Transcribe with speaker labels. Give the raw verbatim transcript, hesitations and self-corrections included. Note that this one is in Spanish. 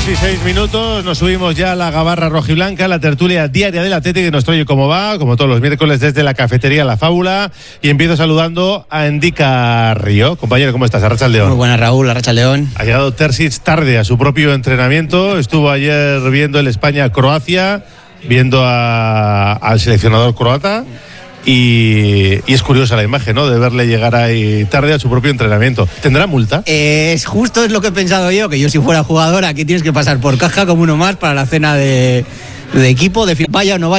Speaker 1: y seis minutos, nos subimos ya a la gabarra rojiblanca, la tertulia diaria del Atleti que nos trae como va, como todos los miércoles desde la cafetería La Fábula, y empiezo saludando a Endika Río. Compañero, ¿cómo estás? Arratsaldeon.
Speaker 2: Muy buenas, Raúl, Arratsaldeon.
Speaker 1: Ha llegado Terzic tarde a su propio entrenamiento, estuvo ayer viendo el España-Croacia, viendo a, al seleccionador croata. Y, y es curiosa la imagen, ¿no? De verle llegar ahí tarde a su propio entrenamiento. ¿Tendrá multa?
Speaker 2: Eh, es justo es lo que he pensado yo, que yo si fuera jugador aquí tienes que pasar por caja como uno más para la cena de, de equipo, de vaya o no vaya.